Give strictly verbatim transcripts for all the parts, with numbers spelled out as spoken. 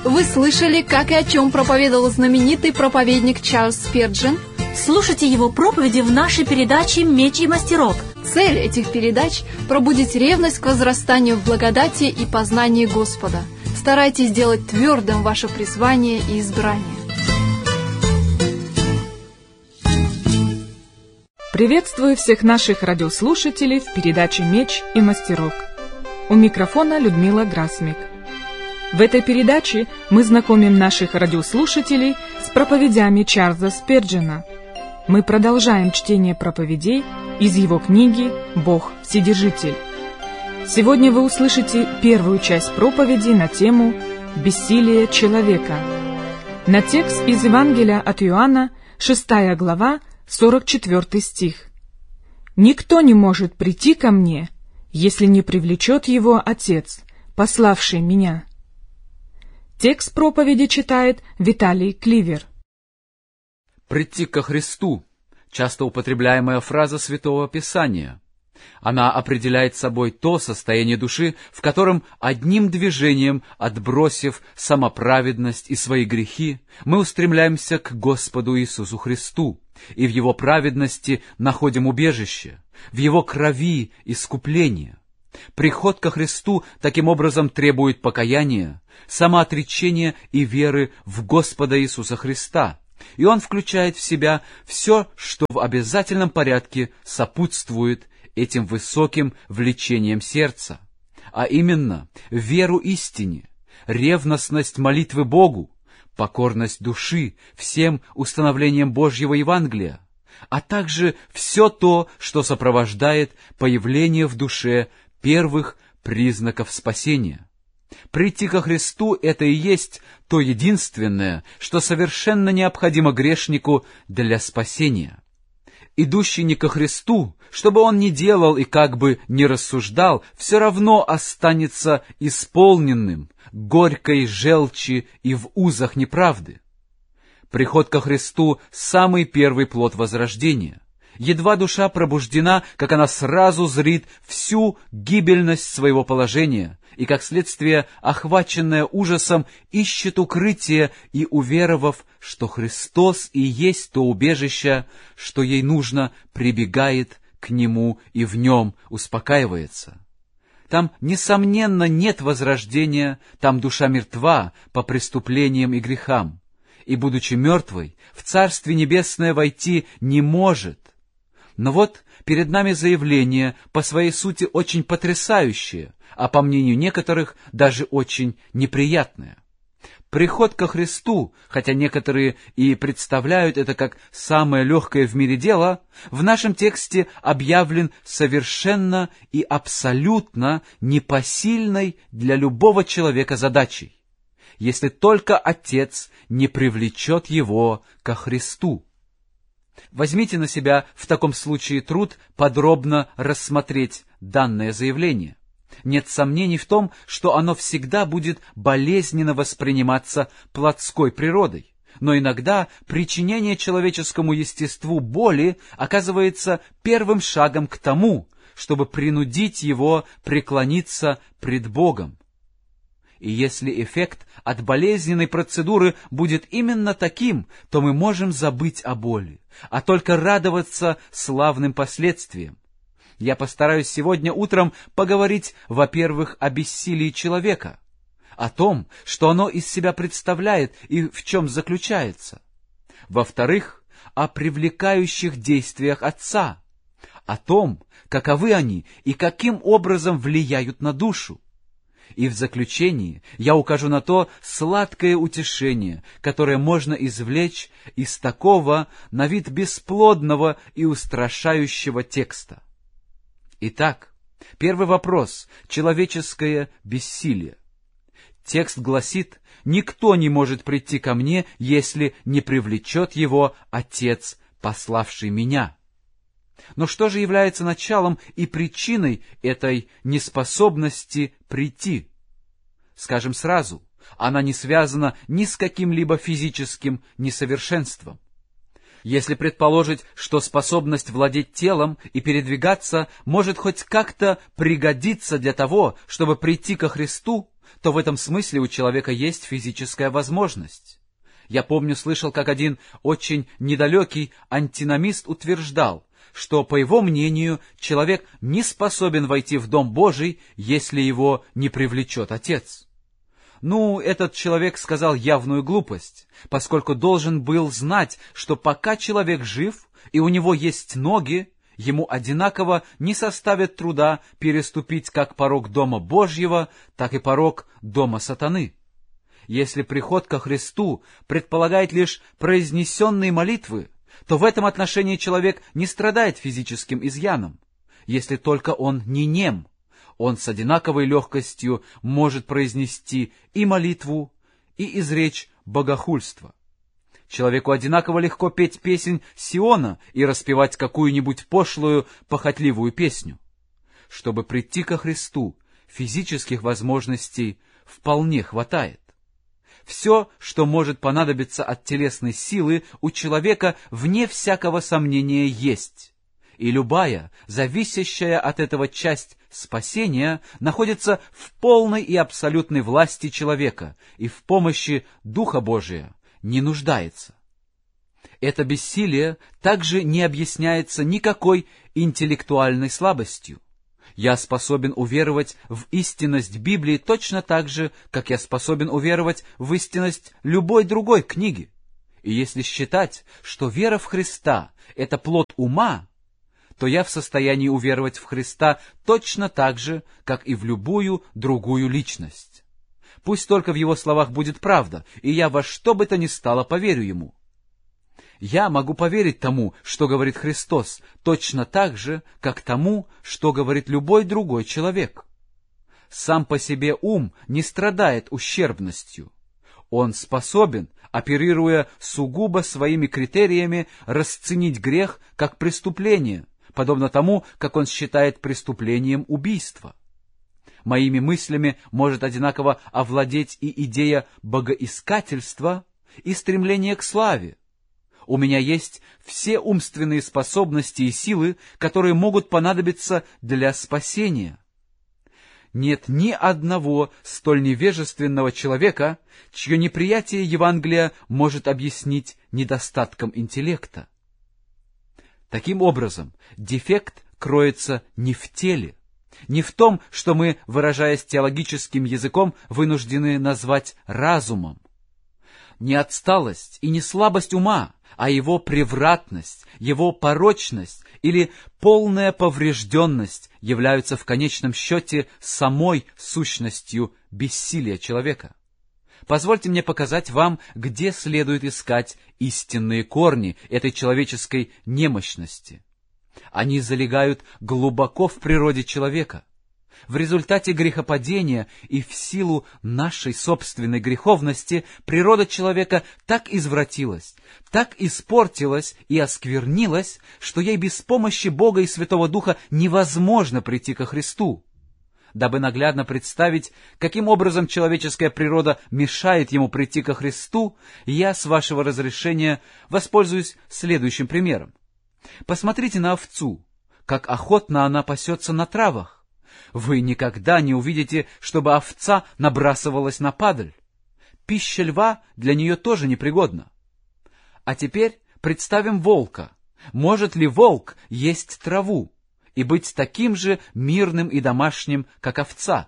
Вы слышали, как и о чем проповедовал знаменитый проповедник Чарльз Спирджин? Слушайте его проповеди в нашей передаче «Меч и мастерок». Цель этих передач – пробудить ревность к возрастанию в благодати и познании Господа. Старайтесь сделать твердым ваше призвание и избрание. Приветствую всех наших радиослушателей в передаче «Меч и мастерок». У микрофона Людмила Грасмик. В этой передаче мы знакомим наших радиослушателей с проповедями Чарльза Спирджина. Мы продолжаем чтение проповедей из его книги «Бог Вседержитель». Сегодня вы услышите первую часть проповеди на тему «Бессилие человека». На текст из Евангелия от Иоанна, шестая глава, сорок четвёртый стих. «Никто не может прийти ко мне, если не привлечет его Отец, пославший меня». Текст проповеди читает Виталий Кливер. «Прийти ко Христу» — часто употребляемая фраза Святого Писания. Она определяет собой то состояние души, в котором одним движением, отбросив самоправедность и свои грехи, мы устремляемся к Господу Иисусу Христу, и в Его праведности находим убежище, в Его крови искупление. Приход ко Христу таким образом требует покаяния, самоотречения и веры в Господа Иисуса Христа, и Он включает в себя все, что в обязательном порядке сопутствует этим высоким влечением сердца, а именно веру истине, ревностность молитвы Богу, покорность души всем установлениям Божьего Евангелия, а также все то, что сопровождает появление в душе первых признаков спасения. Прийти ко Христу — это и есть то единственное, что совершенно необходимо грешнику для спасения. Идущий не ко Христу, что бы он ни делал и как бы ни рассуждал, все равно останется исполненным горькой желчи и в узах неправды. Приход ко Христу — самый первый плод возрождения. Едва душа пробуждена, как она сразу зрит всю гибельность своего положения и, как следствие, охваченная ужасом, ищет укрытие и, уверовав, что Христос и есть то убежище, что ей нужно, прибегает к Нему и в Нем успокаивается. Там, несомненно, нет возрождения, там душа мертва по преступлениям и грехам, и, будучи мертвой, в Царствие Небесное войти не может. Но вот перед нами заявление, по своей сути очень потрясающее, а по мнению некоторых даже очень неприятное. Приход ко Христу, хотя некоторые и представляют это как самое легкое в мире дело, в нашем тексте объявлен совершенно и абсолютно непосильной для любого человека задачей, если только Отец не привлечет его ко Христу. Возьмите на себя в таком случае труд подробно рассмотреть данное заявление. Нет сомнений в том, что оно всегда будет болезненно восприниматься плотской природой, но иногда причинение человеческому естеству боли оказывается первым шагом к тому, чтобы принудить его преклониться пред Богом. И если эффект от болезненной процедуры будет именно таким, то мы можем забыть о боли, а только радоваться славным последствиям. Я постараюсь сегодня утром поговорить, во-первых, о бессилии человека, о том, что оно из себя представляет и в чем заключается. Во-вторых, о привлекающих действиях Отца, о том, каковы они и каким образом влияют на душу. И в заключении я укажу на то сладкое утешение, которое можно извлечь из такого на вид бесплодного и устрашающего текста. Итак, первый вопрос — человеческое бессилие. Текст гласит: «Никто не может прийти ко мне, если не привлечет его Отец, пославший меня». Но что же является началом и причиной этой неспособности прийти? Скажем сразу, она не связана ни с каким-либо физическим несовершенством. Если предположить, что способность владеть телом и передвигаться может хоть как-то пригодиться для того, чтобы прийти ко Христу, то в этом смысле у человека есть физическая возможность. Я помню, слышал, как один очень недалекий антиномист утверждал, что, по его мнению, человек не способен войти в Дом Божий, если его не привлечет Отец. Ну, этот человек сказал явную глупость, поскольку должен был знать, что пока человек жив и у него есть ноги, ему одинаково не составит труда переступить как порог Дома Божьего, так и порог Дома Сатаны. Если приход ко Христу предполагает лишь произнесенные молитвы, то в этом отношении человек не страдает физическим изъяном, если только он не нем. Он с одинаковой легкостью может произнести и молитву, и изречь богохульство. Человеку одинаково легко петь песнь Сиона и распевать какую-нибудь пошлую, похотливую песню. Чтобы прийти ко Христу, физических возможностей вполне хватает. Все, что может понадобиться от телесной силы, у человека вне всякого сомнения есть. И любая, зависящая от этого часть спасения, находится в полной и абсолютной власти человека и в помощи Духа Божия не нуждается. Это бессилие также не объясняется никакой интеллектуальной слабостью. Я способен уверовать в истинность Библии точно так же, как я способен уверовать в истинность любой другой книги. И если считать, что вера в Христа — это плод ума, то я в состоянии уверовать в Христа точно так же, как и в любую другую личность. Пусть только в Его словах будет правда, и я во что бы то ни стало поверю Ему. Я могу поверить тому, что говорит Христос, точно так же, как тому, что говорит любой другой человек. Сам по себе ум не страдает ущербностью. Он способен, оперируя сугубо своими критериями, расценить грех как преступление, подобно тому, как он считает преступлением убийство. Моими мыслями может одинаково овладеть и идея богоискательства, и стремление к славе. У меня есть все умственные способности и силы, которые могут понадобиться для спасения. Нет ни одного столь невежественного человека, чье неприятие Евангелия может объяснить недостатком интеллекта. Таким образом, дефект кроется не в теле, не в том, что мы, выражаясь теологическим языком, вынуждены назвать разумом. Не отсталость и не слабость ума, а его превратность, его порочность или полная поврежденность являются в конечном счете самой сущностью бессилия человека. Позвольте мне показать вам, где следует искать истинные корни этой человеческой немощности. Они залегают глубоко в природе человека. В результате грехопадения и в силу нашей собственной греховности природа человека так извратилась, так испортилась и осквернилась, что ей без помощи Бога и Святого Духа невозможно прийти ко Христу. Дабы наглядно представить, каким образом человеческая природа мешает ему прийти ко Христу, я, с вашего разрешения, воспользуюсь следующим примером. Посмотрите на овцу, как охотно она пасется на травах. Вы никогда не увидите, чтобы овца набрасывалась на падаль. Пища льва для нее тоже непригодна. А теперь представим волка. Может ли волк есть траву и быть таким же мирным и домашним, как овца?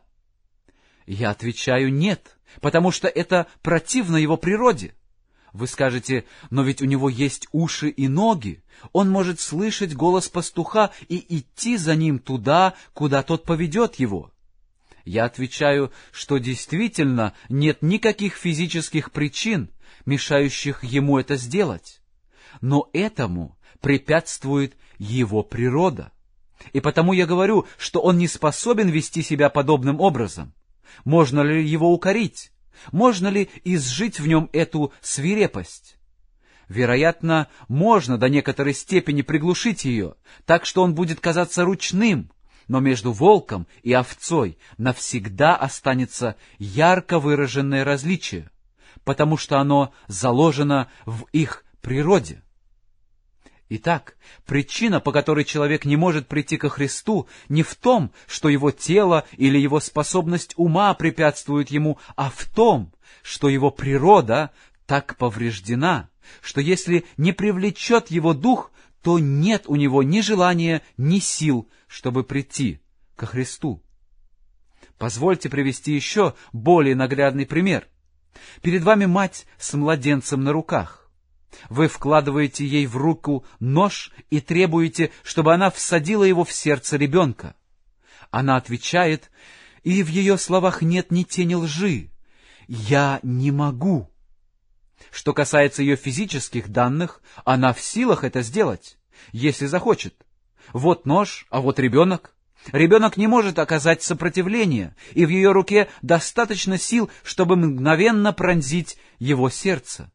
Я отвечаю нет, потому что это противно его природе. Вы скажете, но ведь у него есть уши и ноги, он может слышать голос пастуха и идти за ним туда, куда тот поведет его. Я отвечаю, что действительно нет никаких физических причин, мешающих ему это сделать, но этому препятствует его природа. И потому я говорю, что он не способен вести себя подобным образом. Можно ли его укорить? Можно ли изжить в нем эту свирепость? Вероятно, можно до некоторой степени приглушить ее, так что он будет казаться ручным, но между волком и овцой навсегда останется ярко выраженное различие, потому что оно заложено в их природе. Итак, причина, по которой человек не может прийти ко Христу, не в том, что его тело или его способность ума препятствует ему, а в том, что его природа так повреждена, что если не привлечет его дух, то нет у него ни желания, ни сил, чтобы прийти ко Христу. Позвольте привести еще более наглядный пример. Перед вами мать с младенцем на руках. Вы вкладываете ей в руку нож и требуете, чтобы она всадила его в сердце ребенка. Она отвечает, и в ее словах нет ни тени лжи: «Я не могу». Что касается ее физических данных, она в силах это сделать, если захочет. Вот нож, а вот ребенок. Ребенок не может оказать сопротивление, и в ее руке достаточно сил, чтобы мгновенно пронзить его сердце.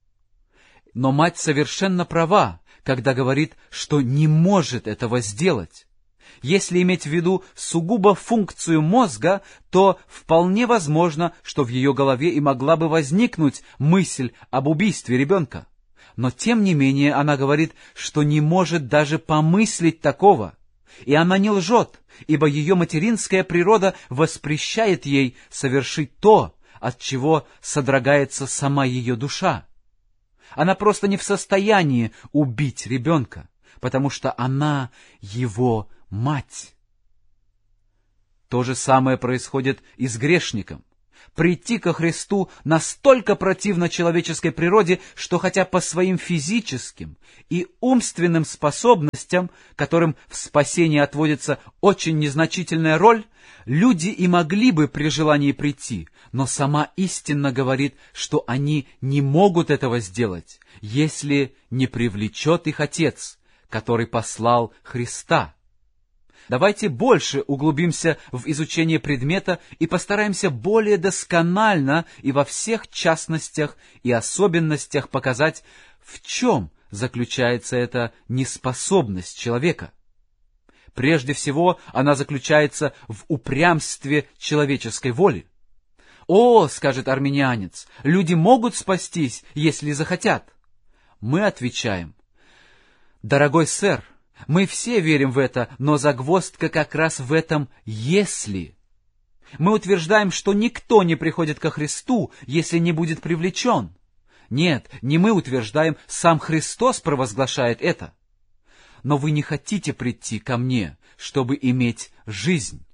Но мать совершенно права, когда говорит, что не может этого сделать. Если иметь в виду сугубо функцию мозга, то вполне возможно, что в ее голове и могла бы возникнуть мысль об убийстве ребенка. Но тем не менее она говорит, что не может даже помыслить такого. И она не лжет, ибо ее материнская природа воспрещает ей совершить то, от чего содрогается сама ее душа. Она просто не в состоянии убить ребенка, потому что она его мать. То же самое происходит и с грешником. Прийти ко Христу настолько противно человеческой природе, что хотя по своим физическим и умственным способностям, которым в спасении отводится очень незначительная роль, люди и могли бы при желании прийти, но сама истина говорит, что они не могут этого сделать, если не привлечет их Отец, который послал Христа. Давайте больше углубимся в изучение предмета и постараемся более досконально и во всех частностях и особенностях показать, в чем заключается эта неспособность человека. Прежде всего, она заключается в упрямстве человеческой воли. «О, — скажет арменианец, — люди могут спастись, если захотят». Мы отвечаем: «Дорогой сэр, мы все верим в это, но загвоздка как раз в этом «если». Мы утверждаем, что никто не приходит ко Христу, если не будет привлечен. Нет, не мы утверждаем, сам Христос провозглашает это. Но вы не хотите прийти ко мне, чтобы иметь жизнь.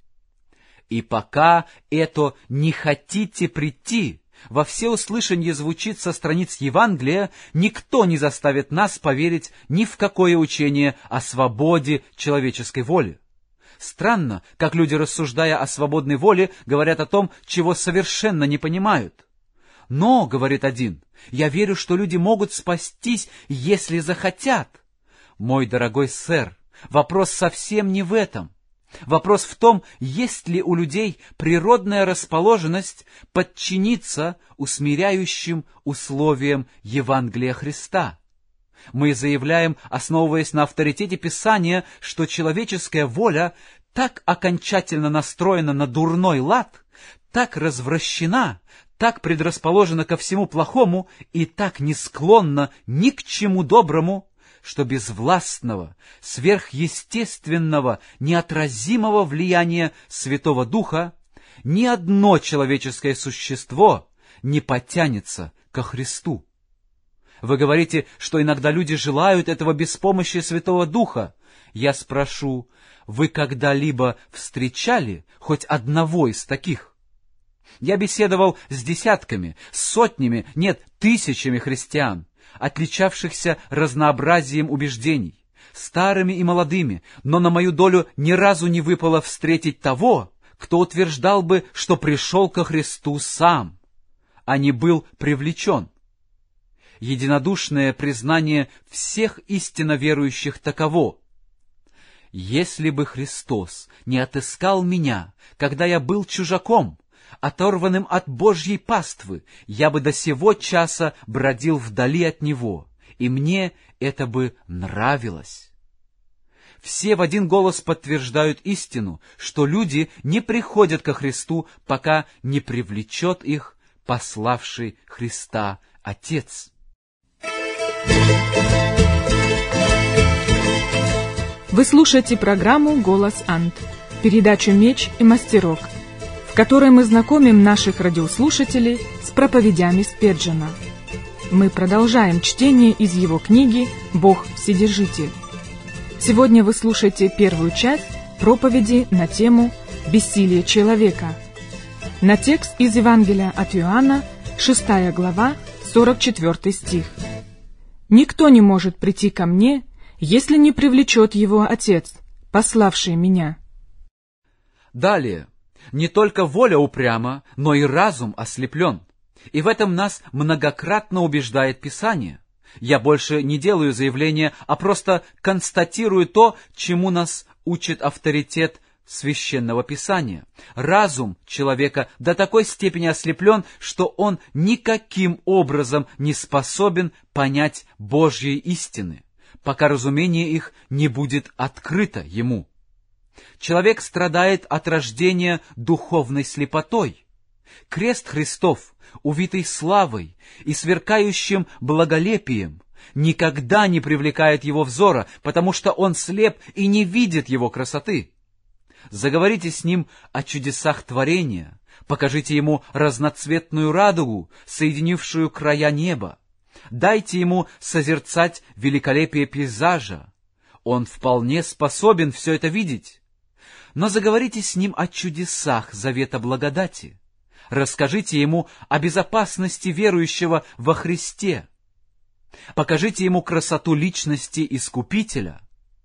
И пока это «не хотите прийти» во всеуслышание звучит со страниц Евангелия, никто не заставит нас поверить ни в какое учение о свободе человеческой воли. Странно, как люди, рассуждая о свободной воле, говорят о том, чего совершенно не понимают. Но, говорит один, я верю, что люди могут спастись, если захотят. Мой дорогой сэр, вопрос совсем не в этом. Вопрос в том, есть ли у людей природная расположенность подчиниться усмиряющим условиям Евангелия Христа. Мы заявляем, основываясь на авторитете Писания, что человеческая воля так окончательно настроена на дурной лад, так развращена, так предрасположена ко всему плохому и так не склонна ни к чему доброму, что без властного, сверхъестественного, неотразимого влияния Святого Духа ни одно человеческое существо не потянется ко Христу. Вы говорите, что иногда люди желают этого без помощи Святого Духа. Я спрошу, вы когда-либо встречали хоть одного из таких? Я беседовал с десятками, сотнями, нет, тысячами христиан, отличавшихся разнообразием убеждений, старыми и молодыми, но на мою долю ни разу не выпало встретить того, кто утверждал бы, что пришел ко Христу сам, а не был привлечен. Единодушное признание всех истинно верующих таково: если бы Христос не отыскал меня, когда я был чужаком, оторванным от Божьей паствы, я бы до сего часа бродил вдали от Него, и мне это бы нравилось. Все в один голос подтверждают истину, что люди не приходят ко Христу, пока не привлечет их пославший Христа Отец. Thank you. Вы слушаете программу «Голос Ант», передачу «Меч и мастерок», в которой мы знакомим наших радиослушателей с проповедями Спеджена. Мы продолжаем чтение из его книги «Бог Вседержитель». Сегодня вы слушаете первую часть проповеди на тему «Бессилие человека». На текст из Евангелия от Иоанна, шестая глава, сорок четвёртый стих. «Никто не может прийти ко мне, если не привлечет его Отец, пославший меня». Далее. Не только воля упряма, но и разум ослеплен. И в этом нас многократно убеждает Писание. Я больше не делаю заявления, а просто констатирую то, чему нас учит авторитет Священного Писания. Разум человека до такой степени ослеплен, что он никаким образом не способен понять Божьей истины, пока разумение их не будет открыто ему. Человек страдает от рождения духовной слепотой. Крест Христов, увитый славой и сверкающим благолепием, никогда не привлекает его взора, потому что он слеп и не видит его красоты. Заговорите с ним о чудесах творения, покажите ему разноцветную радугу, соединившую края неба. Дайте ему созерцать великолепие пейзажа. Он вполне способен все это видеть. Но заговорите с ним о чудесах завета благодати. Расскажите ему о безопасности верующего во Христе. Покажите ему красоту личности Искупителя.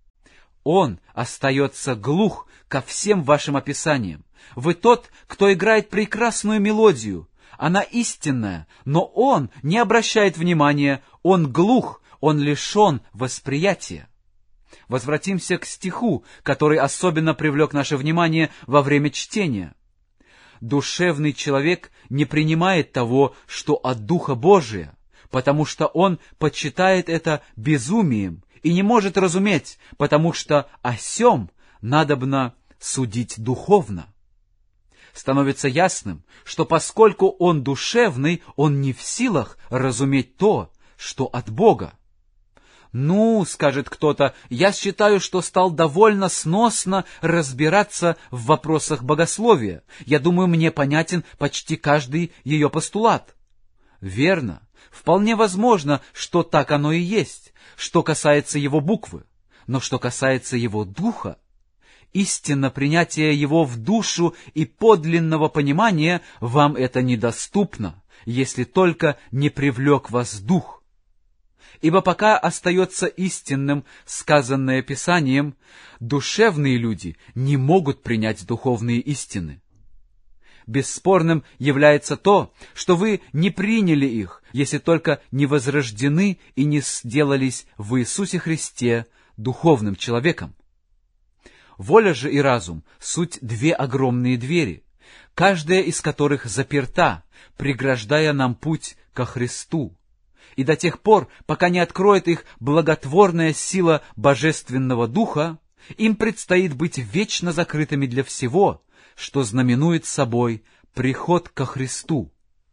Он остается глух ко всем вашим описаниям. Вы тот, кто играет прекрасную мелодию. Она истинная, но он не обращает внимания, он глух, он лишен восприятия. Возвратимся к стиху, который особенно привлек наше внимание во время чтения. Душевный человек не принимает того, что от Духа Божия, потому что он почитает это безумием и не может разуметь, потому что о сем надобно судить духовно. Становится ясным, что поскольку он душевный, он не в силах разуметь то, что от Бога. «Ну, — скажет кто-то, — я считаю, что стал довольно сносно разбираться в вопросах богословия. Я думаю, мне понятен почти каждый ее постулат». Верно. Вполне возможно, что так оно и есть, что касается его буквы. Но что касается его духа, истинно принятие его в душу и подлинного понимания вам это недоступно, если только не привлек вас дух. Ибо пока остается истинным сказанное Писанием, душевные люди не могут принять духовные истины. Бесспорным является то, что вы не приняли их, если только не возрождены и не сделались в Иисусе Христе духовным человеком. Воля же и разум — суть две огромные двери, каждая из которых заперта, преграждая нам путь ко Христу. И до тех пор, пока не откроет их благотворная сила Божественного Духа, им предстоит быть вечно закрытыми для всего, что знаменует собой приход ко Христу.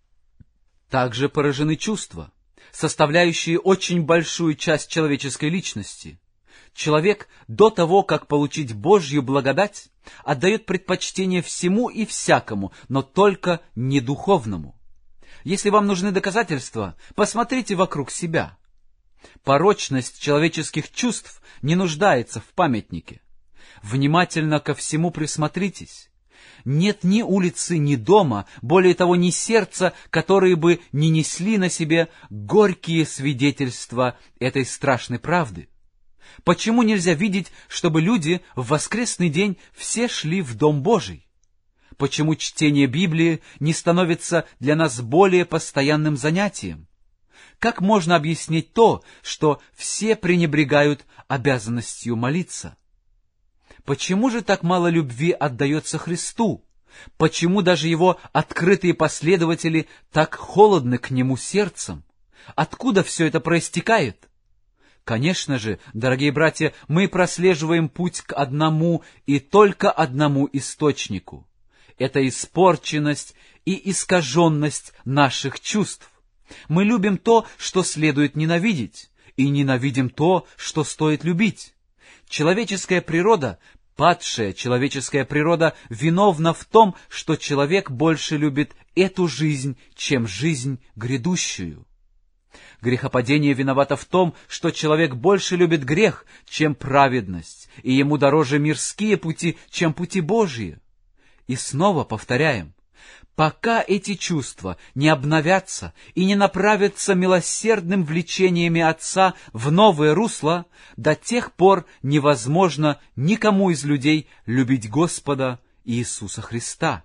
Также поражены чувства, составляющие очень большую часть человеческой личности. Человек до того, как получить Божью благодать, отдает предпочтение всему и всякому, но только не духовному. Если вам нужны доказательства, посмотрите вокруг себя. Порочность человеческих чувств не нуждается в памятнике. Внимательно ко всему присмотритесь. Нет ни улицы, ни дома, более того, ни сердца, которые бы не несли на себе горькие свидетельства этой страшной правды. Почему нельзя видеть, чтобы люди в воскресный день все шли в Дом Божий? Почему чтение Библии не становится для нас более постоянным занятием? Как можно объяснить то, что все пренебрегают обязанностью молиться? Почему же так мало любви отдается Христу? Почему даже его открытые последователи так холодны к нему сердцем? Откуда все это проистекает? Конечно же, дорогие братья, мы прослеживаем путь к одному и только одному источнику. Это испорченность и искаженность наших чувств. Мы любим то, что следует ненавидеть, и ненавидим то, что стоит любить. человеческая природа, падшая человеческая природа виновна в том, что человек больше любит эту жизнь, чем жизнь грядущую. Грехопадение виновато в том, что человек больше любит грех, чем праведность, и ему дороже мирские пути, чем пути Божьи. И снова повторяем, пока эти чувства не обновятся и не направятся милосердным влечениями Отца в новое русло, до тех пор невозможно никому из людей любить Господа Иисуса Христа.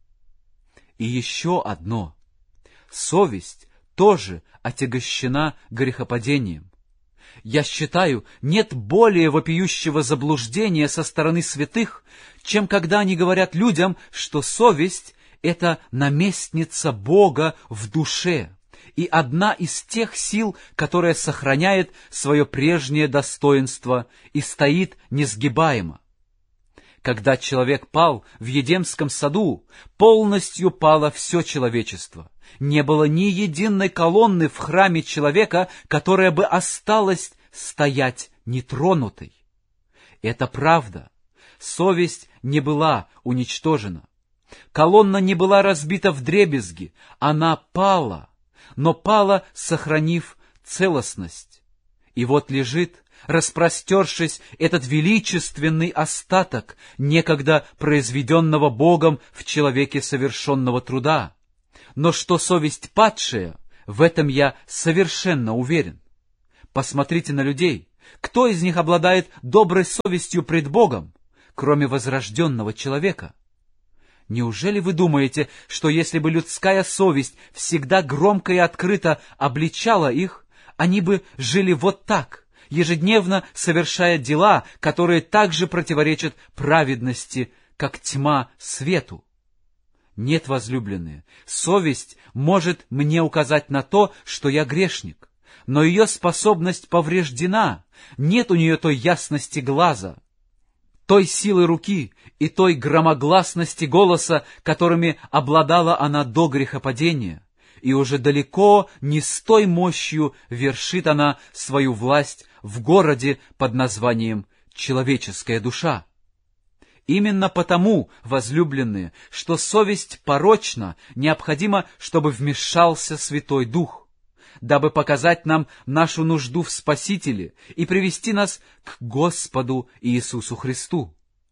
И еще одно. Совесть тоже отягощена грехопадением. Я считаю, нет более вопиющего заблуждения со стороны святых, чем когда они говорят людям, что совесть — это наместница Бога в душе и одна из тех сил, которая сохраняет свое прежнее достоинство и стоит несгибаемо. Когда человек пал в Едемском саду, полностью пало все человечество. Не было ни единой колонны в храме человека, которая бы осталась стоять нетронутой. Это правда. Совесть не была уничтожена. Колонна не была разбита вдребезги. Она пала, но пала, сохранив целостность. И вот лежит, распростершись, этот величественный остаток некогда произведенного Богом в человеке совершенного труда. Но что совесть падшая, в этом я совершенно уверен. Посмотрите на людей. Кто из них обладает доброй совестью пред Богом, кроме возрожденного человека? Неужели вы думаете, что если бы людская совесть всегда громко и открыто обличала их, они бы жили вот так, ежедневно совершая дела, которые также противоречат праведности, как тьма свету? Нет, возлюбленные, совесть может мне указать на то, что я грешник, но ее способность повреждена, нет у нее той ясности глаза, той силы руки и той громогласности голоса, которыми обладала она до грехопадения, и уже далеко не с той мощью вершит она свою власть в городе под названием «человеческая душа». Именно потому, возлюбленные, что совесть порочна, необходимо, чтобы вмешался Святой Дух, дабы показать нам нашу нужду в Спасителе и привести нас к Господу Иисусу Христу.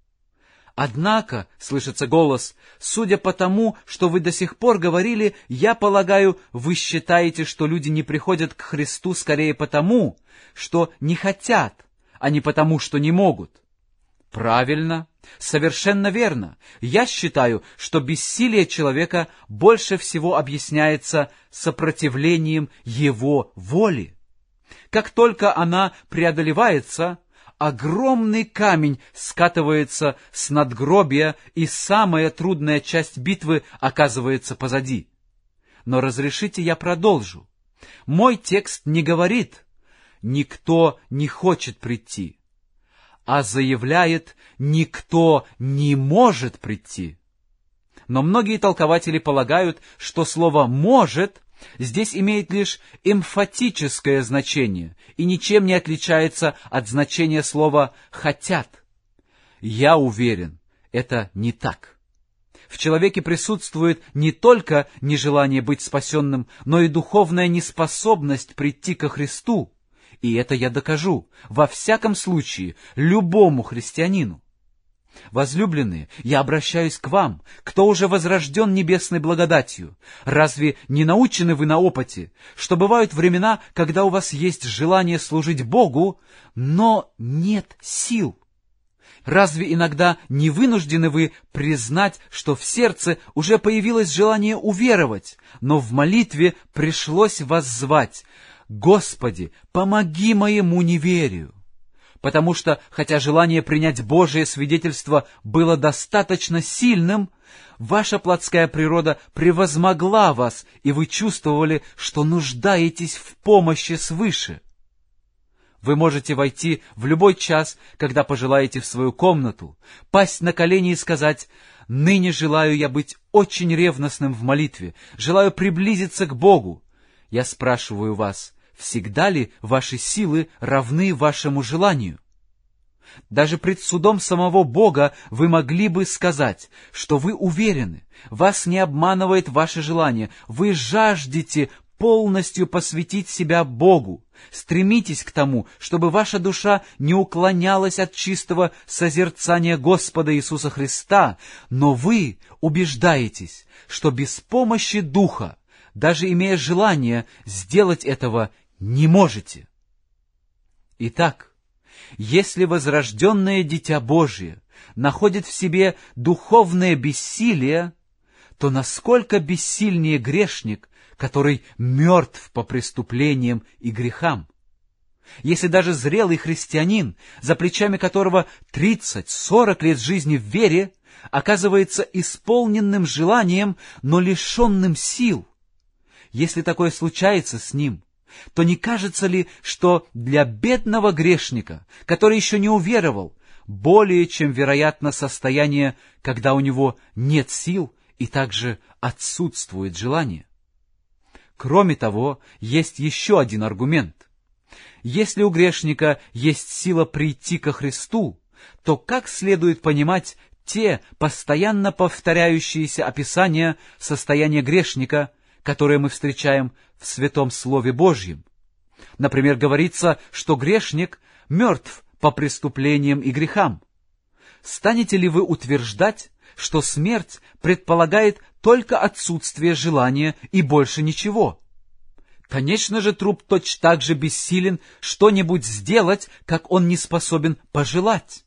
Однако, слышится голос, судя по тому, что вы до сих пор говорили, я полагаю, вы считаете, что люди не приходят к Христу скорее потому, что не хотят, а не потому, что не могут. Правильно, совершенно верно. Я считаю, что бессилие человека больше всего объясняется сопротивлением его воли. Как только она преодолевается, огромный камень скатывается с надгробия, и самая трудная часть битвы оказывается позади. Но разрешите я продолжу. Мой текст не говорит «никто не хочет прийти», а заявляет «никто не может прийти». Но многие толкователи полагают, что слово «может» здесь имеет лишь эмфатическое значение и ничем не отличается от значения слова «хотят». Я уверен, это не так. В человеке присутствует не только нежелание быть спасенным, но и духовная неспособность прийти ко Христу. И это я докажу, во всяком случае, любому христианину. Возлюбленные, я обращаюсь к вам, кто уже возрожден небесной благодатью. Разве не научены вы на опыте, что бывают времена, когда у вас есть желание служить Богу, но нет сил? Разве иногда не вынуждены вы признать, что в сердце уже появилось желание уверовать, но в молитве пришлось воззвать: «Господи, помоги моему неверию», потому что, хотя желание принять Божие свидетельство было достаточно сильным, ваша плотская природа превозмогла вас, и вы чувствовали, что нуждаетесь в помощи свыше. Вы можете войти в любой час, когда пожелаете, в свою комнату, пасть на колени и сказать: «Ныне желаю я быть очень ревностным в молитве, желаю приблизиться к Богу». Я спрашиваю вас, всегда ли ваши силы равны вашему желанию? Даже пред судом самого Бога вы могли бы сказать, что вы уверены, вас не обманывает ваше желание, вы жаждете полностью посвятить себя Богу, стремитесь к тому, чтобы ваша душа не уклонялась от чистого созерцания Господа Иисуса Христа, но вы убеждаетесь, что без помощи Духа, даже имея желание, сделать этого не можете. Итак, если возрожденное Дитя Божие находит в себе духовное бессилие, то насколько бессильнее грешник, который мертв по преступлениям и грехам? Если даже зрелый христианин, за плечами которого тридцать-сорок лет жизни в вере, оказывается исполненным желанием, но лишенным сил, если такое случается с ним, то не кажется ли, что для бедного грешника, который еще не уверовал, более чем вероятно состояние, когда у него нет сил и также отсутствует желание? Кроме того, есть еще один аргумент. Если у грешника есть сила прийти ко Христу, то как следует понимать те постоянно повторяющиеся описания состояния грешника, которые мы встречаем в Святом Слове Божьем? Например, говорится, что грешник мертв по преступлениям и грехам. Станете ли вы утверждать, что смерть предполагает только отсутствие желания и больше ничего? Конечно же, труп точно так же бессилен что-нибудь сделать, как он не способен пожелать.